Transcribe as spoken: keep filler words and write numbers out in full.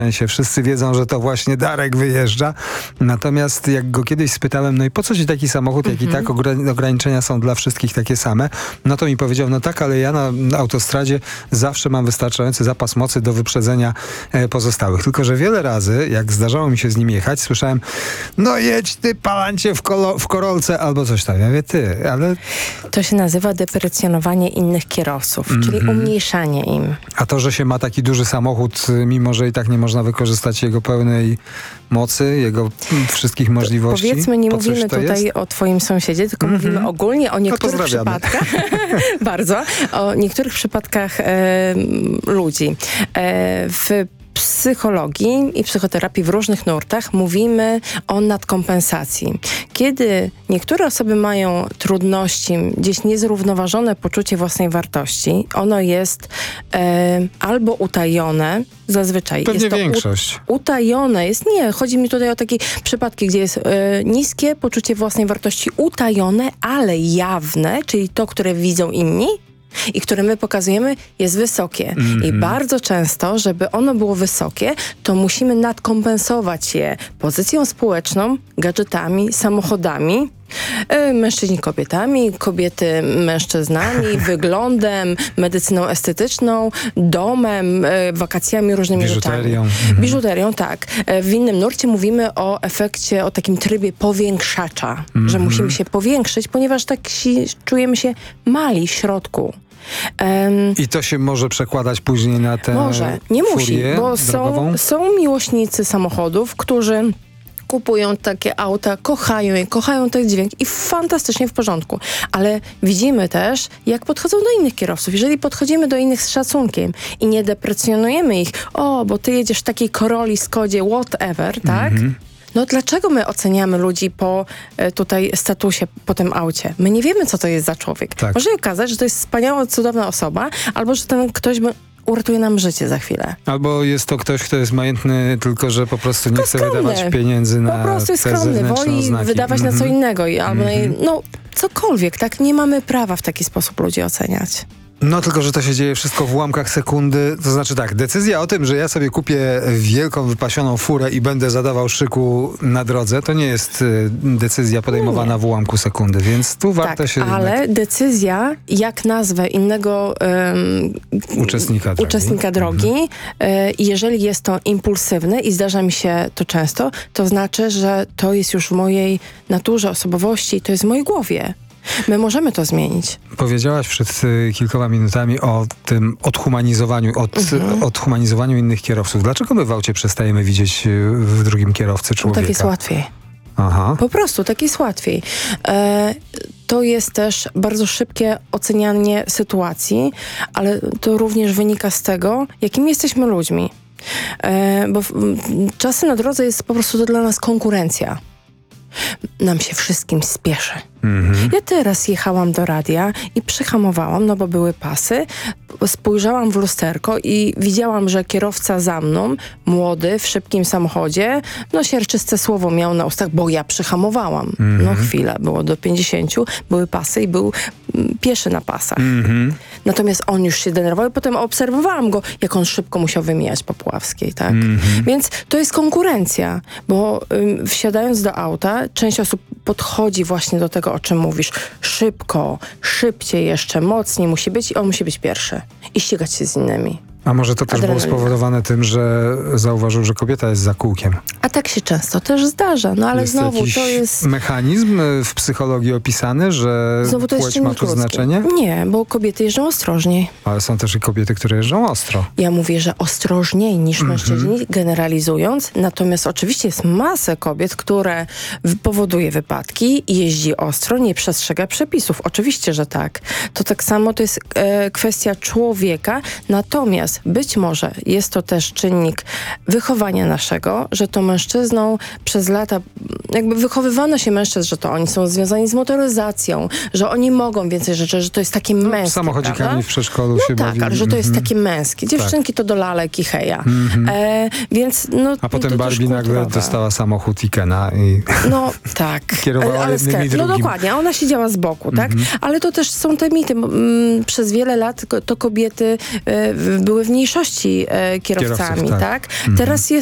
się wszyscy wiedzą, że to właśnie Darek wyjeżdża. Natomiast jak go kiedyś spytałem, no i po co ci taki samochód, jak mm-hmm. i tak ogra- ograniczenia są dla wszystkich takie same, no to mi powiedział, no tak, ale ja na, na autostradzie zawsze mam wystarczający zapas mocy do wyprzedzenia e, pozostałych. Tylko że wiele razy, jak zdarzało mi się z nim jechać, słyszałem, no jedź ty palancie w, kolo- w korolce albo coś tam. Ja mówię, ty, ale... To się nazywa deprecjonowanie innych kierowców, mm-hmm. czyli umniejszanie im. A to, że się ma taki duży samochód, mimo że i tak nie można wykorzystać jego pełnej mocy, jego wszystkich możliwości. Powiedzmy, nie po mówimy tutaj jest? o twoim sąsiedzie, tylko mm-hmm. mówimy ogólnie o niektórych no przypadkach. Bardzo. O niektórych przypadkach e, ludzi. E, w psychologii i psychoterapii w różnych nurtach mówimy o nadkompensacji. Kiedy niektóre osoby mają trudności, gdzieś niezrównoważone poczucie własnej wartości, ono jest e, albo utajone, zazwyczaj pewnie jest to większość. U, utajone jest, nie, chodzi mi tutaj o takie przypadki, gdzie jest e, niskie poczucie własnej wartości utajone, ale jawne, czyli to, które widzą inni, i które my pokazujemy, jest wysokie. Mm-hmm. I bardzo często, żeby ono było wysokie, to musimy nadkompensować je pozycją społeczną, gadżetami, samochodami, yy, mężczyźni kobietami, kobiety mężczyznami, wyglądem, medycyną estetyczną, domem, yy, wakacjami, różnymi biżuterią. rzeczami. Mm-hmm. Biżuterią, tak. Yy, w innym nurcie mówimy o efekcie, o takim trybie powiększacza, mm-hmm. że musimy się powiększyć, ponieważ tak si- czujemy się mali w środku. Um, I to się może przekładać później na tę Może, nie musi, bo są, są miłośnicy samochodów, którzy kupują takie auta, kochają je, kochają ten dźwięk i fantastycznie w porządku. Ale widzimy też, jak podchodzą do innych kierowców. Jeżeli podchodzimy do innych z szacunkiem i nie deprecjonujemy ich, o, bo ty jedziesz w takiej Corolli, Skodzie, whatever, tak? Mm-hmm. No dlaczego my oceniamy ludzi po e, tutaj statusie, po tym aucie? My nie wiemy, co to jest za człowiek. Tak. Może się okazać, że to jest wspaniała, cudowna osoba, albo że ten ktoś by uratuje nam życie za chwilę. Albo jest to ktoś, kto jest majętny, tylko że po prostu nie tylko chce skromny. wydawać pieniędzy na po prostu jest skromny, woli znaki. wydawać mm-hmm. na co innego. I, albo mm-hmm. na, no cokolwiek, tak? Nie mamy prawa w taki sposób ludzi oceniać. No tylko, że to się dzieje wszystko w ułamkach sekundy. To znaczy tak, decyzja o tym, że ja sobie kupię wielką, wypasioną furę i będę zadawał szyku na drodze, to nie jest y, decyzja podejmowana w ułamku sekundy, więc tu warto tak, się... ale jednak... decyzja, jak nazwę innego um, uczestnika drogi, uczestnika drogi mhm. y, jeżeli jest to impulsywne i zdarza mi się to często, to znaczy, że to jest już w mojej naturze, osobowości, to jest w mojej głowie. My możemy to zmienić. Powiedziałaś przed y, kilkoma minutami o tym odhumanizowaniu, od, mhm. odhumanizowaniu innych kierowców. Dlaczego my w aucie przestajemy widzieć y, w drugim kierowcy człowieka? No tak jest łatwiej. Aha. Po prostu tak jest łatwiej. E, to jest też bardzo szybkie ocenianie sytuacji, ale to również wynika z tego, jakimi jesteśmy ludźmi. E, bo w, czasem na drodze jest po prostu to dla nas konkurencja. Nam się wszystkim spieszy. Mm-hmm. Ja teraz jechałam do radia i przyhamowałam, no bo były pasy. Spojrzałam w lusterko i widziałam, że kierowca za mną, młody, w szybkim samochodzie, no sierczyste słowo miał na ustach, bo ja przyhamowałam. Mm-hmm. No chwila, było do pięćdziesięciu, były pasy i był mm, pieszy na pasach. Mm-hmm. Natomiast on już się denerwował i potem obserwowałam go, jak on szybko musiał wymijać po Puławskiej, tak? Mm-hmm. Więc to jest konkurencja, bo ym, wsiadając do auta, część osób podchodzi właśnie do tego, o czym mówisz. Szybko, szybciej jeszcze, mocniej musi być i on musi być pierwszy. I ścigać się z innymi. A może to też Adrenalina. było spowodowane tym, że zauważył, że kobieta jest za kółkiem? A tak się często też zdarza, no ale jest znowu to jest... mechanizm w psychologii opisany, że znowu to płeć ma tu znaczenie? Nie, bo kobiety jeżdżą ostrożniej. Ale są też i kobiety, które jeżdżą ostro. Ja mówię, że ostrożniej niż mm-hmm. mężczyźni, generalizując. Natomiast oczywiście jest masę kobiet, które powoduje wypadki, jeździ ostro, nie przestrzega przepisów. Oczywiście, że tak. To tak samo to jest e, kwestia człowieka, natomiast być może jest to też czynnik wychowania naszego, że to mężczyzną przez lata, jakby wychowywano się mężczyzn, że to oni są związani z motoryzacją, że oni mogą więcej rzeczy, że to jest takie no, męskie. Samochodzikami prawda? W przedszkolu no się tak, bawili. Ale że to jest takie męskie. Dziewczynki tak. to do lalek i heja. Mm-hmm. E, więc no, A potem Barbie nagle dostała samochód i Kena i no tak. kierowała ale jednym i drugim. No dokładnie, ona siedziała z boku, tak? Mm-hmm. Ale to też są te mity. Mm, przez wiele lat to kobiety y, były były w mniejszości e, kierowcami, Kierowców, tak. tak? Mhm. Teraz jest